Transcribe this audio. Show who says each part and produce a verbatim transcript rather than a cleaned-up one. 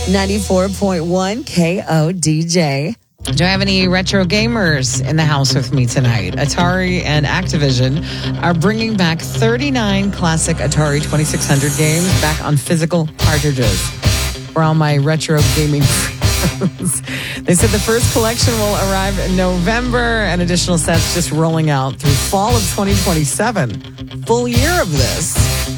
Speaker 1: ninety-four point one K O D J.
Speaker 2: Do I have any retro gamers in the house with me tonight? Atari and Activision are bringing back thirty-nine classic Atari twenty-six hundred games back on physical cartridges. For all my retro gaming friends. They said the first collection will arrive in November and additional sets just rolling out through fall of twenty twenty-seven. Full year of this.